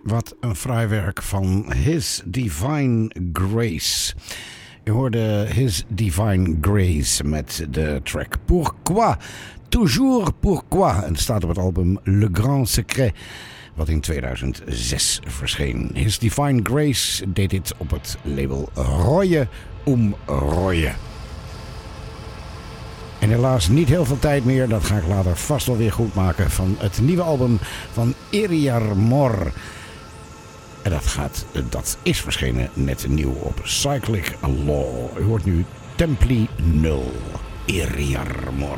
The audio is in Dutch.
Wat een fraai werk van His Divine Grace. Je hoorde His Divine Grace met de track Pourquoi, Toujours Pourquoi. En het staat op het album Le Grand Secret, wat in 2006 verscheen. His Divine Grace deed dit op het label Reue Reue. En helaas niet heel veel tijd meer, dat ga ik later vast wel weer goed maken, van het nieuwe album van Eriar Mor. En dat is verschenen net nieuw op Cyclic Law. U hoort nu Templi 0, Eriar Mor.